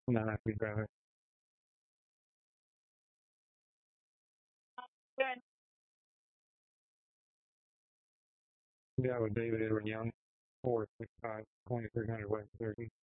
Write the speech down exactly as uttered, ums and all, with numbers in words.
No, we drive it. Yeah, with David Edward Young, four six five, twenty three hundred West thirty.